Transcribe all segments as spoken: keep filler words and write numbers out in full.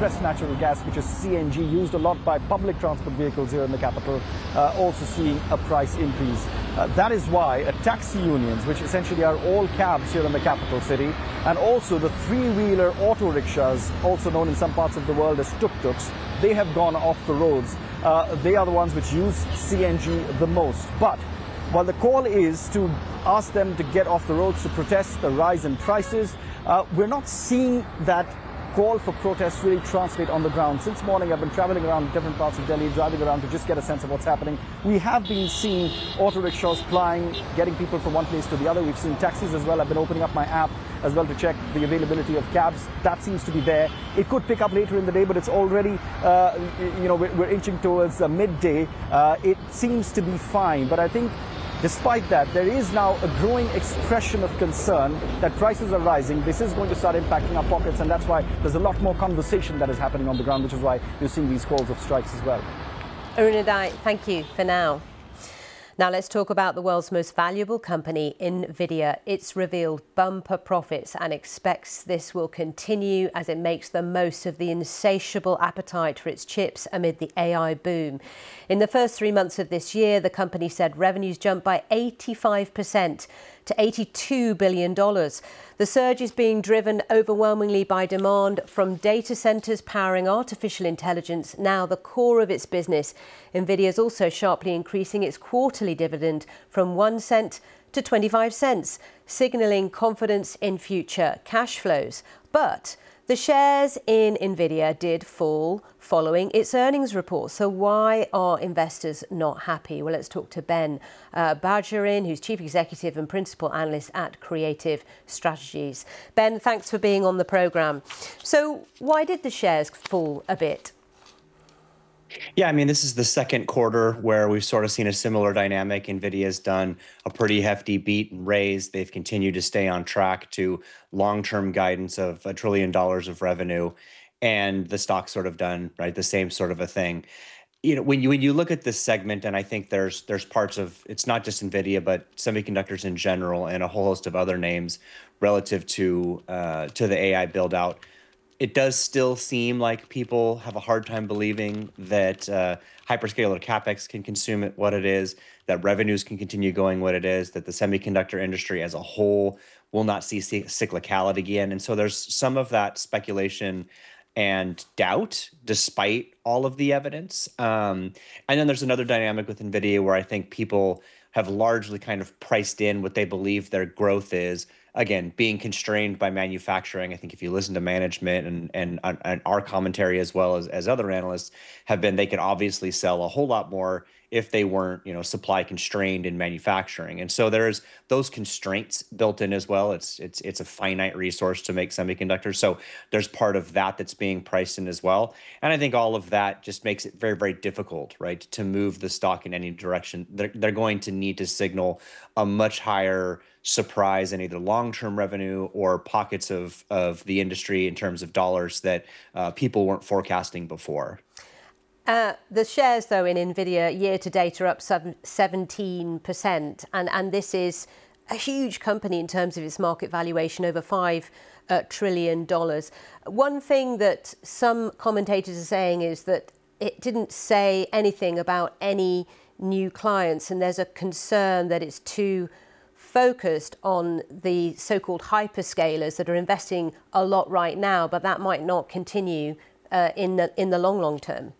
compressed natural gas, which is C N G, used a lot by public transport vehicles here in the capital, uh, also seeing a price increase. Uh, that is why uh, taxi unions, which essentially are all cabs here in the capital city, and also the three-wheeler auto rickshaws, also known in some parts of the world as tuk-tuks, they have gone off the roads. Uh, they are the ones which use C N G the most. But while the call is to ask them to get off the roads to protest the rise in prices, uh, we're not seeing that call for protest really translate on the ground. Since morning, I've been traveling around different parts of Delhi, driving around to just get a sense of what's happening. We have been seeing auto rickshaws plying, getting people from one place to the other. We've seen taxis as well. I've been opening up my app as well to check the availability of cabs. That seems to be there. It could pick up later in the day, but it's already, uh, you know, we're, we're inching towards uh, midday. Uh, it seems to be fine, but I think despite that, there is now a growing expression of concern that prices are rising. This is going to start impacting our pockets, and that's why there's a lot more conversation that is happening on the ground, which is why you're seeing these calls of strikes as well. Arunadai, thank you for now. Now let's talk about the world's most valuable company, Nvidia. It's revealed bumper profits and expects this will continue as it makes the most of the insatiable appetite for its chips amid the A I boom. In the first three months of this year, the company said revenues jumped by eighty-five percent to eighty-two billion dollars. The surge is being driven overwhelmingly by demand from data centers powering artificial intelligence, now the core of its business. Nvidia is also sharply increasing its quarterly dividend from one cent to twenty-five cents, signalling confidence in future cash flows. But the shares in Nvidia did fall following its earnings report. So why are investors not happy? Well, let's talk to Ben uh, Bajarin, who's Chief Executive and Principal Analyst at Creative Strategies. Ben, thanks for being on the programme. So why did the shares fall a bit? Yeah, I mean, this is the second quarter where we've sort of seen a similar dynamic. NVIDIA's done a pretty hefty beat and raise. They've continued to stay on track to long-term guidance of a trillion dollars of revenue. And the stock's sort of done, right, the same sort of a thing. You know, when you when you look at this segment, and I think there's there's parts of, it's not just NVIDIA, but semiconductors in general and a whole host of other names relative to uh, to the A I build out. It does still seem like people have a hard time believing that uh, hyperscaler CapEx can consume it what it is, that revenues can continue going what it is, that the semiconductor industry as a whole will not see cyclicality again. And so there's some of that speculation and doubt despite all of the evidence. Um, and then there's another dynamic with NVIDIA where I think people have largely kind of priced in what they believe their growth is. Again, being constrained by manufacturing. I think if you listen to management and, and, and our commentary as well as, as other analysts have been, they could obviously sell a whole lot more if they weren't, you know, supply constrained in manufacturing. And so there's those constraints built in as well. It's it's it's a finite resource to make semiconductors. So there's part of that that's being priced in as well. And I think all of that just makes it very, very difficult, right, to move the stock in any direction. They're, they're going to need to signal a much higher surprise in either long-term revenue or pockets of, of the industry in terms of dollars that uh, people weren't forecasting before. Uh, the shares, though, in Nvidia year to date are up seventeen percent, and, and this is a huge company in terms of its market valuation, over five uh, trillion dollars. One thing that some commentators are saying is that it didn't say anything about any new clients, and there's a concern that it's too focused on the so-called hyperscalers that are investing a lot right now, but that might not continue uh, in the in the long, long term.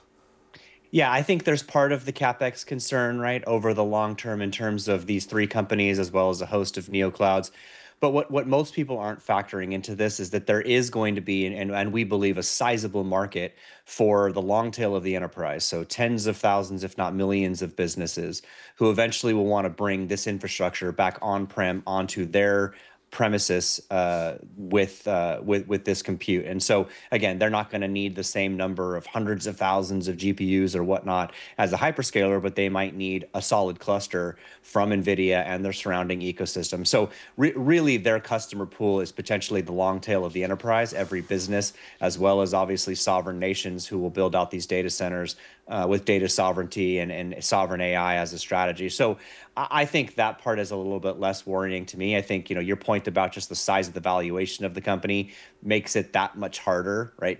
Yeah, I think there's part of the CapEx concern, right, over the long term in terms of these three companies as well as a host of neoclouds. But what, what most people aren't factoring into this is that there is going to be, and, and we believe, a sizable market for the long tail of the enterprise. So tens of thousands, if not millions of businesses who eventually will want to bring this infrastructure back on-prem onto their premises uh, with, uh, with with this compute. And so, again, they're not going to need the same number of hundreds of thousands of G P Us or whatnot as a hyperscaler, but they might need a solid cluster from NVIDIA and their surrounding ecosystem. So re really, their customer pool is potentially the long tail of the enterprise, every business, as well as obviously sovereign nations who will build out these data centers uh, with data sovereignty and, and sovereign A I as a strategy. So I think that part is a little bit less worrying to me. I think, you know, your point about just the size of the valuation of the company makes it that much harder, right,